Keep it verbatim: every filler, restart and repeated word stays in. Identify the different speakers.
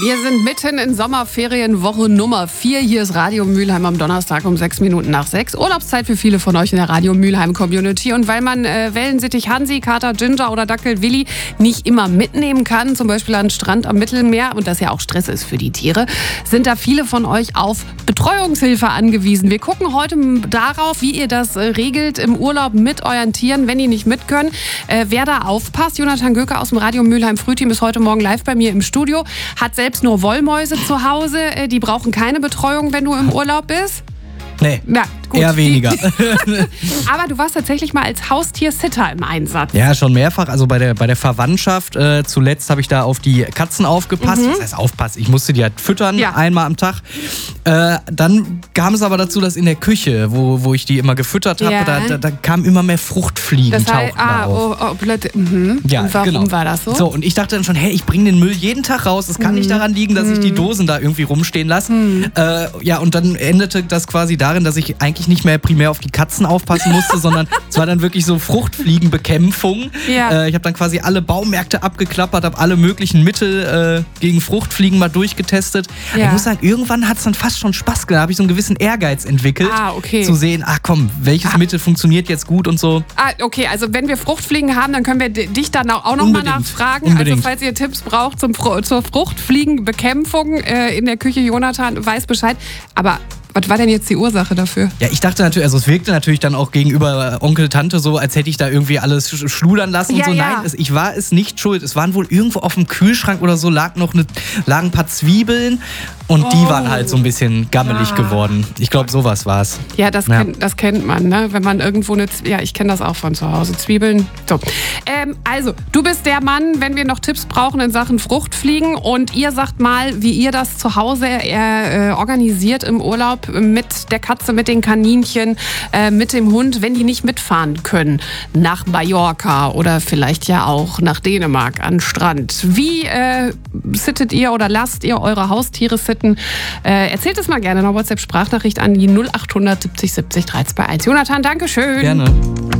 Speaker 1: Wir sind mitten in Sommerferienwoche Nummer vier. Hier ist Radio Mülheim am Donnerstag um sechs Minuten nach sechs. Urlaubszeit für viele von euch in der Radio Mülheim Community. Und weil man äh, Wellensittich Hansi, Kater Ginger oder Dackel Willi nicht immer mitnehmen kann, zum Beispiel an den Strand am Mittelmeer, und das ja auch Stress ist für die Tiere, sind da viele von euch auf Betreuungshilfe angewiesen. Wir gucken heute darauf, wie ihr das äh, regelt im Urlaub mit euren Tieren, wenn die nicht mit können. Äh, wer da aufpasst, Jonathan Göke aus dem Radio Mülheim Frühteam ist heute Morgen live bei mir im Studio, hat selbst nur Wollmäuse zu Hause, die brauchen keine Betreuung, wenn du im Urlaub bist?
Speaker 2: Nee,
Speaker 1: ja, gut.
Speaker 2: Eher weniger.
Speaker 1: Aber du warst tatsächlich mal als Haustiersitter im Einsatz.
Speaker 2: Ja, schon mehrfach. Also bei der, bei der Verwandtschaft. Äh, zuletzt habe ich da auf die Katzen aufgepasst.
Speaker 1: Mhm.
Speaker 2: Das heißt aufpassen. Ich musste die halt füttern,
Speaker 1: ja.
Speaker 2: einmal am Tag. Äh, dann kam es aber dazu, dass in der Küche, wo, wo ich die immer gefüttert habe,
Speaker 1: ja.
Speaker 2: da, da, da kamen immer mehr Fruchtfliegen.
Speaker 1: Das heißt, ah,
Speaker 2: auf.
Speaker 1: oh, oh, blöd. Mhm.
Speaker 2: Ja,
Speaker 1: und warum
Speaker 2: genau.
Speaker 1: war das so?
Speaker 2: So, und ich dachte dann schon, hey, ich bringe den Müll jeden Tag raus. Es kann mhm. nicht daran liegen, dass ich die Dosen da irgendwie rumstehen lasse. Mhm. Äh, ja, und dann endete das quasi darin, dass ich eigentlich nicht mehr primär auf die Katzen aufpassen musste, sondern es war dann wirklich so Fruchtfliegenbekämpfung.
Speaker 1: Ja.
Speaker 2: Äh, ich habe dann quasi alle Baumärkte abgeklappert, habe alle möglichen Mittel äh, gegen Fruchtfliegen mal durchgetestet.
Speaker 1: Ja.
Speaker 2: Ich muss sagen, irgendwann hat es dann fast schon Spaß gemacht. Da habe ich so einen gewissen Ehrgeiz entwickelt,
Speaker 1: ah, okay.
Speaker 2: zu sehen, ach komm, welches ah. Mittel funktioniert jetzt gut und so.
Speaker 1: Ah, okay, also wenn wir Fruchtfliegen haben, dann können wir dich dann auch noch mal nachfragen.
Speaker 2: Unbedingt.
Speaker 1: Also falls ihr Tipps braucht zum, zur Fruchtfliegenbekämpfung äh, in der Küche, Jonathan weiß Bescheid. Aber was war denn jetzt die Ursache dafür?
Speaker 2: Ja, ich dachte natürlich, also es wirkte natürlich dann auch gegenüber Onkel, Tante so, als hätte ich da irgendwie alles schludern lassen
Speaker 1: ja,
Speaker 2: und so.
Speaker 1: ja.
Speaker 2: Nein, es, ich war es nicht schuld. Es waren wohl irgendwo auf dem Kühlschrank oder so, lag noch eine, lagen ein paar Zwiebeln und oh. die waren halt so ein bisschen gammelig ah. geworden. Ich glaube, sowas war es.
Speaker 1: Ja, das, ja. Kennt, das kennt man, ne? Wenn man irgendwo eine, Z- ja, ich kenne das auch von zu Hause, Zwiebeln. So. Ähm, also, du bist der Mann, wenn wir noch Tipps brauchen in Sachen Fruchtfliegen, und ihr sagt mal, wie ihr das zu Hause äh, organisiert im Urlaub mit der Katze, mit den Kaninchen, äh, mit dem Hund, wenn die nicht mitfahren können nach Mallorca oder vielleicht ja auch nach Dänemark an den Strand. Wie äh, sittet ihr oder lasst ihr eure Haustiere sitten? Äh, erzählt es mal gerne in einer WhatsApp-Sprachnachricht an die null acht siebzig siebzig drei zwei eins. Jonathan, danke schön.
Speaker 2: Gerne.